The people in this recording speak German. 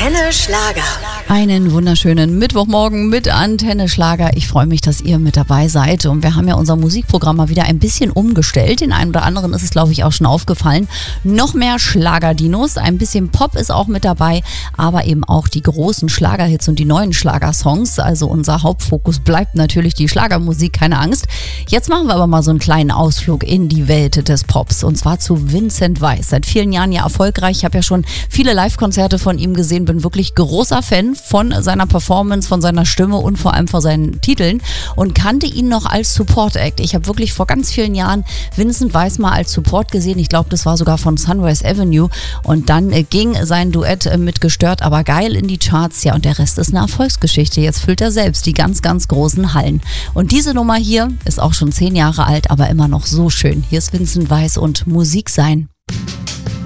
Antenne Schlager. Einen wunderschönen Mittwochmorgen mit Antenne Schlager. Ich freue mich, dass ihr mit dabei seid. Und wir haben ja unser Musikprogramm mal wieder ein bisschen umgestellt. Den einen oder anderen ist es, glaube ich, auch schon aufgefallen. Noch mehr Schlagerdinos, ein bisschen Pop ist auch mit dabei, aber eben auch die großen Schlagerhits und die neuen Schlagersongs. Also unser Hauptfokus bleibt natürlich die Schlagermusik, keine Angst. Jetzt machen wir aber mal so einen kleinen Ausflug in die Welt des Pops. Und zwar zu Vincent Weiss. Seit vielen Jahren ja erfolgreich. Ich habe ja schon viele Live-Konzerte von ihm gesehen. Bin wirklich großer Fan von seiner Performance, von seiner Stimme und vor allem von seinen Titeln und kannte ihn noch als Support-Act. Ich habe wirklich vor ganz vielen Jahren Vincent Weiss mal als Support gesehen. Ich glaube, das war sogar von Sunrise Avenue und dann ging sein Duett mit Gestört, aber geil in die Charts. Ja, und der Rest ist eine Erfolgsgeschichte. Jetzt füllt er selbst die ganz, ganz großen Hallen. Und diese Nummer hier ist auch schon 10 Jahre alt, aber immer noch so schön. Hier ist Vincent Weiss und Musik sein.